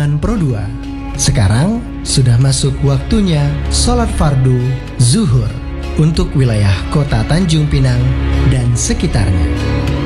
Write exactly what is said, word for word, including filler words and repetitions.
Asuhan Pro dua. Sekarang sudah masuk waktunya sholat fardu zuhur untuk wilayah kota Tanjung Pinang dan sekitarnya.